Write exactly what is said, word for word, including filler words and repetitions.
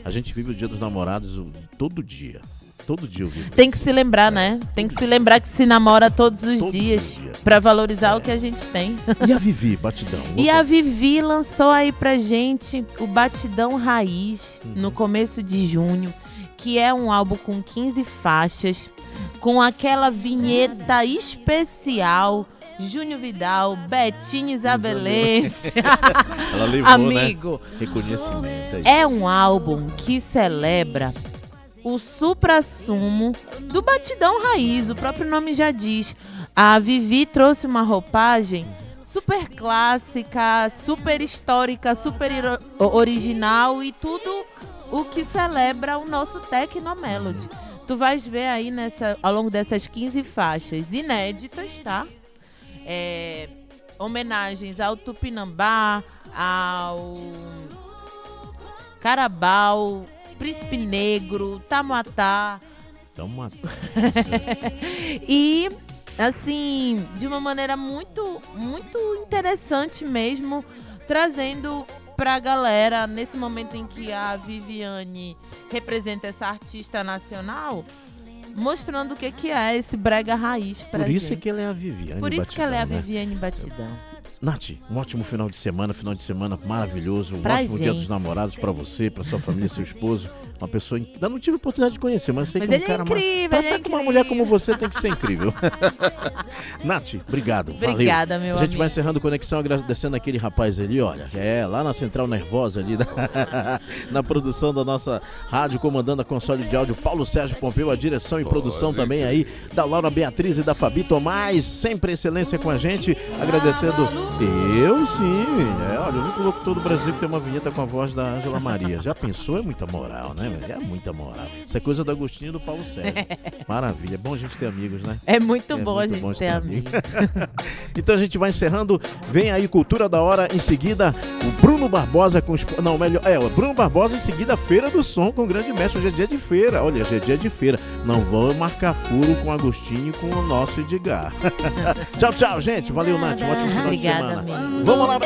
A gente vive o Dia dos Namorados o- todo dia. Todo dia eu vivo. Tem que se lembrar, né? Tem que se lembrar que se namora todos os Todos dias os dias. pra valorizar o que a gente tem. E a Vivi, Batidão? E a Vivi lançou aí pra gente o Batidão Raiz no começo de junho, que é um álbum com quinze faixas, com aquela vinheta especial. Júnior Vidal, Betinho Isabelense. Ela levou, Amigo, né? Reconhecimento. isso. é um álbum que celebra o suprassumo do Batidão Raiz, o próprio nome já diz. A Vivi trouxe uma roupagem super clássica, super histórica, super iro- original e tudo o que celebra o nosso Tecnomelody. Tu vais ver aí nessa, ao longo dessas quinze faixas inéditas, tá? É, homenagens ao Tupinambá, ao Carabao, Príncipe Negro, Tamatá. Então, uma... E, assim, de uma maneira muito, muito interessante mesmo, trazendo pra galera, nesse momento em que a Viviane representa essa artista nacional, mostrando o que, que é esse brega raiz pra Por isso gente. que ela é a Viviane Por isso que ela é a Batidão, né? Viviane Batidão. Nath, um ótimo final de semana, final de semana maravilhoso, um Pra ótimo dia gente. dos namorados pra você, pra sua família, seu esposo, uma pessoa que ainda não tive oportunidade de conhecer, mas sei Mas que é um ele é cara incrível, Pra ele é estar com uma incrível. mulher como você tem que ser incrível. Nath, obrigado, Obrigada, valeu. meu A gente amigo. vai encerrando conexão, agradecendo aquele rapaz ali, olha, é lá na Central Nervosa ali, da- na produção da nossa rádio, comandando a console de áudio, Paulo Sérgio Pompeu, a direção e produção também aí da Laura Beatriz e da Fabi Tomás, sempre excelência com a gente, agradecendo eu sim, é, olha, o único locutor do Brasil que tem uma vinheta com a voz da Ângela Maria, já pensou? É muita moral, né, velho? É muita moral, isso é coisa do Agostinho e do Paulo Sérgio, maravilha, é bom a gente ter amigos, né? É muito É bom muito a gente bom ter ter amigo. Então a gente vai encerrando, vem aí Cultura da Hora, em seguida o Bruno Barbosa com os... Não, melhor, é, o Bruno Barbosa em seguida Feira do Som com o grande mestre, hoje é dia de feira, olha, hoje é dia de feira, não vou marcar furo com o Agostinho e com o nosso Edgar. Tchau, tchau, gente, valeu, Nath, um ótimo final Obrigada, de semana. amigo. Vamos lá.